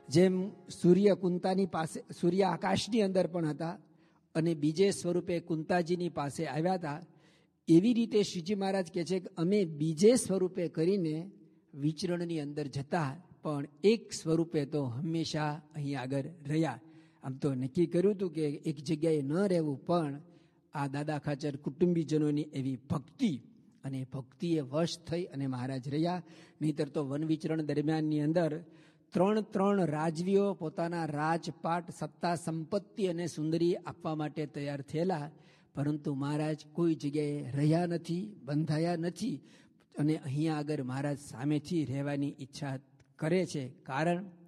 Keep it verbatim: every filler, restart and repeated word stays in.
જેમ સૂર્ય કુંતાની પાસે, સૂર્ય આકાશની અંદર પણ હતા અને બીજે સ્વરૂપે કુંતાજીની પાસે આવ્યા હતા, એવી રીતે શ્રીજી મહારાજ કહે છે કે અમે બીજે સ્વરૂપે કરીને વિચરણની અંદર જતા પણ એક સ્વરૂપે તો હંમેશા અહીં આગળ રહ્યા. આમ તો નક્કી કર્યું હતું કે એક જગ્યાએ ન રહેવું, પણ આ દાદા ખાચર કુટુંબીજનોની એવી ભક્તિ અને ભક્તિએ વશ થઈ અને મહારાજ રહ્યા. નહીતર તો વન વિચરણ દરમિયાનની અંદર ત્રણ ત્રણ રાજવીઓ પોતાના રાજપાટ, સત્તા, સંપત્તિ અને સુંદરી આપવા માટે તૈયાર થયેલા, પરંતુ મહારાજ કોઈ જગ્યાએ રહ્યા નથી, બંધાયા નથી અને અહીંયા આગળ મહારાજ સામેથી રહેવાની ઈચ્છા કરે છે. કારણ